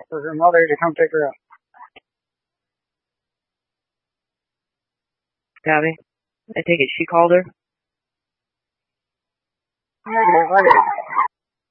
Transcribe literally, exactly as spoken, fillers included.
for her mother to come pick her up. Gabby, I take it she called her? Negative, I didn't.